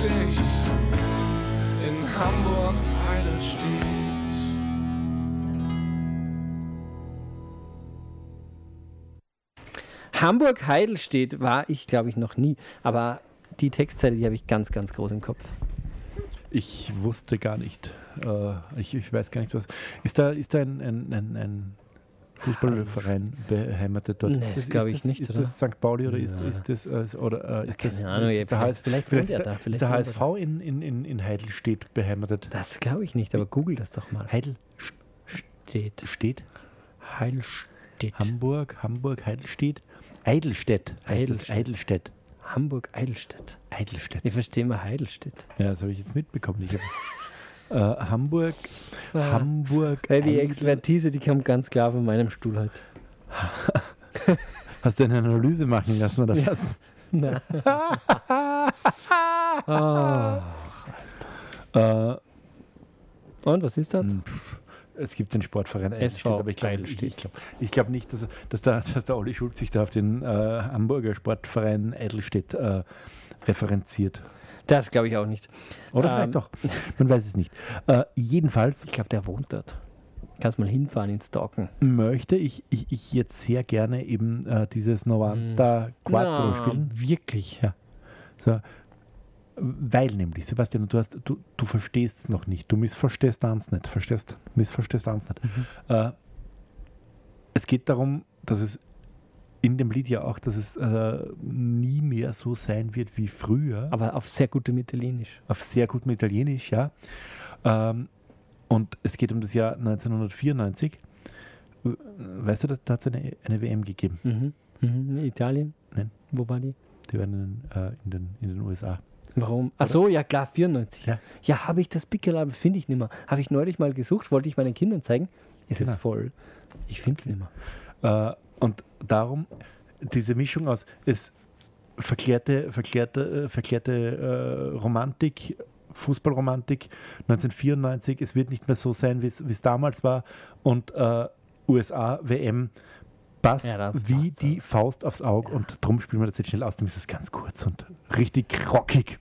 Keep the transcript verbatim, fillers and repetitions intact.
dich in Hamburg Eidelstedt. Hamburg-Heidelstedt war ich, glaube ich, noch nie. Aber die Textzeile, die habe ich ganz, ganz groß im Kopf. Ich wusste gar nicht. Äh, ich, ich weiß gar nicht, was. Ist da, ist da ein, ein, ein, ein Fußballverein beheimatet dort? Nee, das glaube ich nicht. Ist oder? das Sankt Pauli oder ist, Ja. ist das, äh, oder, äh, ist Keine das, Ahnung, ist ja, das der vielleicht- H S V? vielleicht Vielleicht wohnt er ist da, der, vielleicht ist der wohnt er H S V in, in, in, in Heidelstedt beheimatet? Das glaube ich nicht, aber google das doch mal. Heidelstedt? Steht. Heidelstedt. Hamburg, Hamburg, Heidelstedt? Eidelstedt. Eidelstedt. Eidelstedt. Hamburg-Eidelstedt. Eidelstedt. Ich verstehe mal Heidelstedt. Ja, das habe ich jetzt mitbekommen. Ich hab, äh, Hamburg, Ah. Hamburg. Hey, die Eidel- Expertise, die kommt ganz klar von meinem Stuhl halt. Hast du eine Analyse machen lassen oder Ja. was? Na. Ah. Äh, Und was ist das? pff, es gibt den Sportverein S V Eidelstedt, aber ich glaube ich, Eidelstedt. ich glaub, ich glaub nicht, dass, dass, der, dass der Olli Schulz sich da auf den äh, Hamburger Sportverein Eidelstedt äh, referenziert. Das glaube ich auch nicht. Oder Ähm, vielleicht doch. Man weiß es nicht. Äh, jedenfalls Ich glaube, der wohnt dort. Kannst mal hinfahren ins Stalken. möchte ich, ich, ich jetzt sehr gerne eben äh, dieses Novanta Quattro Na, spielen. Wirklich? Ja. So, weil nämlich, Sebastian, du, hast, du, du verstehst es noch nicht. Du missverstehst eins nicht. Verstehst? Missverstehst eins nicht. Mhm. Äh, es geht darum, dass es in dem Lied ja auch, dass es äh, nie mehr so sein wird wie früher. Aber auf sehr gutem Italienisch. Auf sehr gutem Italienisch, ja. Ähm, und es geht um das Jahr neunzehnhundertvierundneunzig. Weißt du, da, da hat es eine, eine W M gegeben. Mhm. Mhm. Italien? Nein. Wo war die? Die waren in, äh, in, den, in den U S A. Warum? Ach so, ja klar, vierundneunzig. Ja. Ja, habe ich das Pickel, finde ich nicht mehr. Habe ich neulich mal gesucht, wollte ich meinen Kindern zeigen. Es Genau. ist voll. Ich finde es nicht mehr. Äh, und darum, diese Mischung aus es verklärte, verklärte, äh, verklärte äh, Romantik, Fußballromantik, neunzehnhundertvierundneunzig, es wird nicht mehr so sein, wie es damals war, und äh, U S A-W M passt Ja, da wie passt's die auch. Faust aufs Auge, und drum spielen wir das jetzt schnell aus, dann ist es ganz kurz und richtig rockig.